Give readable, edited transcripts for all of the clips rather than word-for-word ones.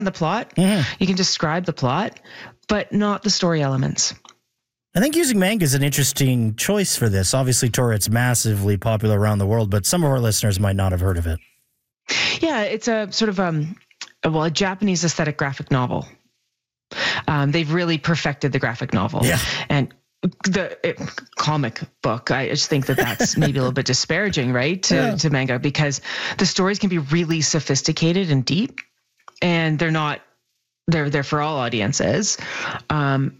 the plot. You can describe the plot, but not the story elements. I think using manga is an interesting choice for this. Obviously, Tora, it's massively popular around the world, but some of our listeners might not have heard of it. Yeah, it's a sort of a Japanese aesthetic graphic novel. They've really perfected the graphic novel. Yeah. And the comic book, I just think that's maybe a little bit disparaging, right, to manga, because the stories can be really sophisticated and deep, and they're for all audiences. I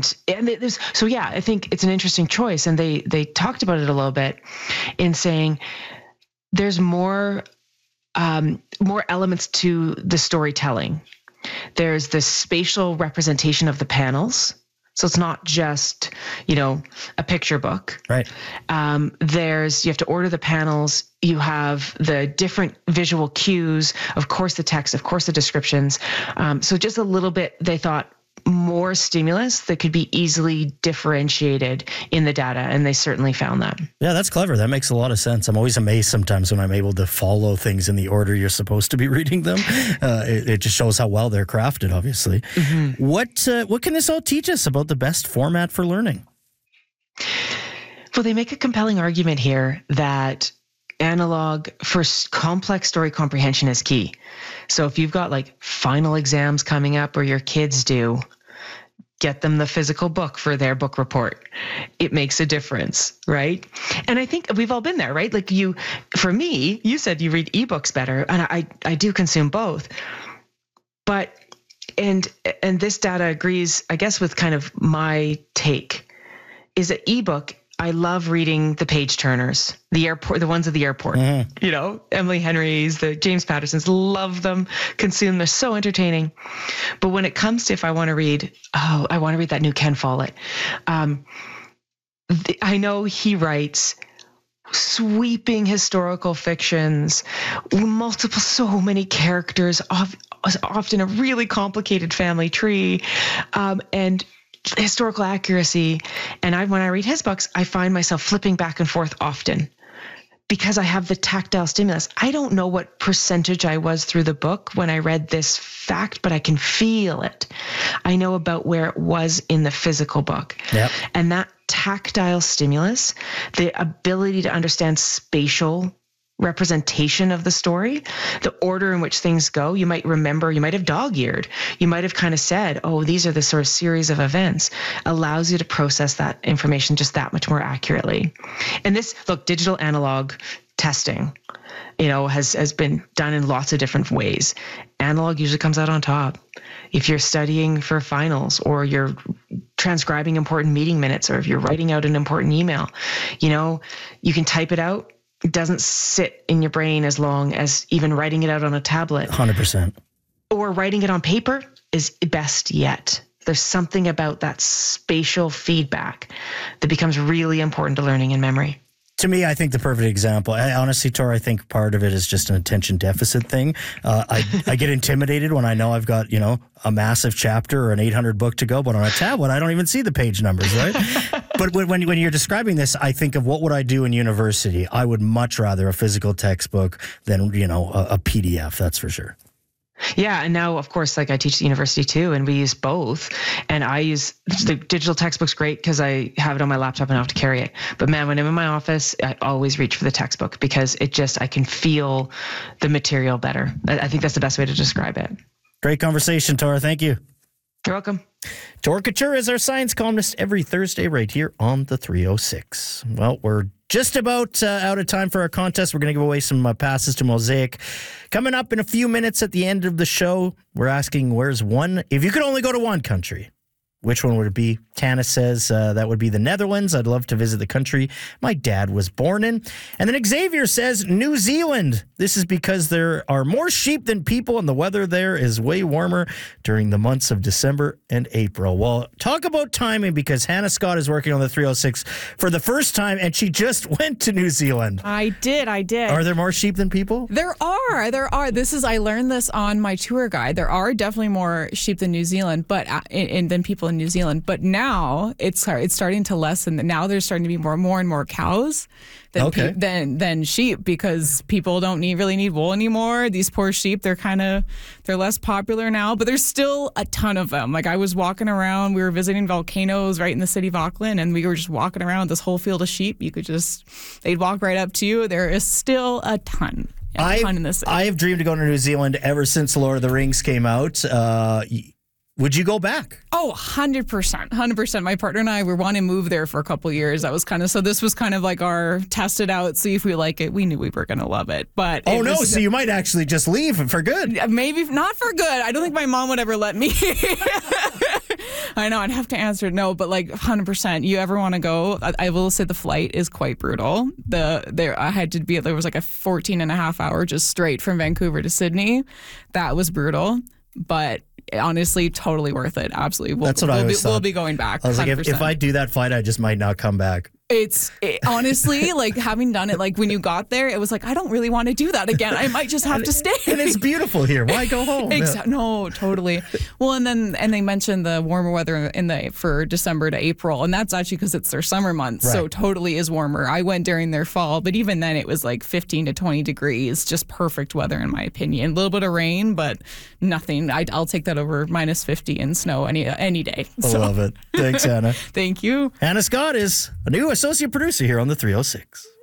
think it's an interesting choice. And they talked about it a little bit in saying there's more elements to the storytelling. There's the spatial representation of the panels. So it's not just, a picture book. Right. You have to order the panels. You have the different visual cues, of course, the text, of course, the descriptions. So just a little bit, they thought, more stimulus that could be easily differentiated in the data, and they certainly found that. Yeah, that's clever. That makes a lot of sense. I'm always amazed sometimes when I'm able to follow things in the order you're supposed to be reading them. It just shows how well they're crafted, obviously. Mm-hmm. What can this all teach us about the best format for learning? Well, they make a compelling argument here that analog for complex story comprehension is key. So if you've got final exams coming up, or your kids do, get them the physical book for their book report. It makes a difference, right? And I think we've all been there, right? For me, you said you read ebooks better, and I do consume both. But and this data agrees, I guess, with kind of my take, is that ebook, I love reading the page turners, the ones at the airport, Emily Henry's, the James Pattersons, love them, consume. They're so entertaining. But when it comes to if I want to read, I want to read that new Ken Follett. I know he writes sweeping historical fictions, so many characters, often a really complicated family tree, and historical accuracy. And when I read his books, I find myself flipping back and forth often because I have the tactile stimulus. I don't know what percentage I was through the book when I read this fact, but I can feel it. I know about where it was in the physical book. Yep. And that tactile stimulus, the ability to understand spatial representation of the story, the order in which things go. You might remember, you might have dog-eared. You might have kind of said, these are the sort of series of events, allows you to process that information just that much more accurately. And digital analog testing, has been done in lots of different ways. Analog usually comes out on top. If you're studying for finals, or you're transcribing important meeting minutes, or if you're writing out an important email, you can type it out. It doesn't sit in your brain as long as even writing it out on a tablet. 100%. Or writing it on paper is best yet. There's something about that spatial feedback that becomes really important to learning and memory. To me, I think the perfect example, honestly, Tor, I think part of it is just an attention deficit thing. I get intimidated when I know I've got, a massive chapter or an 800 book to go, but on a tablet, I don't even see the page numbers, right? But when you're describing this, I think of what would I do in university. I would much rather a physical textbook than, a PDF, that's for sure. Yeah. And now, of course, I teach at the university too, and we use both. And I use the digital textbook's great because I have it on my laptop and I don't have to carry it. But man, when I'm in my office, I always reach for the textbook because I can feel the material better. I think that's the best way to describe it. Great conversation, Tora. Thank you. You're welcome. Tora Couture is our science columnist every Thursday right here on the 306. Well, we're just about out of time for our contest. We're going to give away some passes to Mosaic. Coming up in a few minutes at the end of the show, we're asking if you could only go to one country, which one would it be? Tana says that would be the Netherlands. I'd love to visit the country my dad was born in. And then Xavier says New Zealand. This is because there are more sheep than people and the weather there is way warmer during the months of December and April. Well, talk about timing, because Hannah Scott is working on the 306 for the first time and she just went to New Zealand. I did. Are there more sheep than people? There are. I learned this on my tour guide. There are definitely more sheep than New Zealand, but than people people in New Zealand. But now it's starting to lessen. Now there's starting to be more and more cows than sheep, because people don't really need wool anymore. These poor sheep, they're less popular now, but there's still a ton of them. Like, I was walking around, we were visiting volcanoes right in the city of Auckland, and we were just walking around this whole field of sheep. They'd walk right up to you. There is still a ton. I have dreamed of going to New Zealand ever since Lord of the Rings came out. Would you go back? Oh, 100%. 100%. My partner and I were wanting to move there for a couple of years. That was so this was kind of like our test it out, see if we like it. We knew we were going to love it. But so you might actually just leave for good. Maybe not for good. I don't think my mom would ever let me. I know, I'd have to answer no, but 100%. You ever want to go? I will say the flight is quite brutal. There was a 14 and a half hour just straight from Vancouver to Sydney. That was brutal. But honestly, totally worth it. Absolutely. That's what I always thought. We'll be going back. I was 100%. If I do that flight, I just might not come back. Honestly, having done it, when you got there, it was I don't really want to do that again. I might just have to stay. And it's beautiful here. Why go home? No, totally. Well, and they mentioned the warmer weather for December to April, and that's actually because it's their summer months, right. So totally is warmer. I went during their fall, but even then it was 15 to 20 degrees, just perfect weather in my opinion. A little bit of rain, but nothing. I'll take that over minus 50 and snow any day. I love it. Thanks, Anna. Thank you. Anna Scott is a new associate producer here on the 306.